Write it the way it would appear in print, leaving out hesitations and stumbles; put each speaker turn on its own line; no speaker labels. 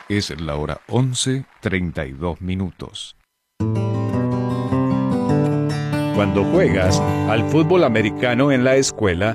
Es la hora 11:32.
Cuando juegas al fútbol americano en la escuela,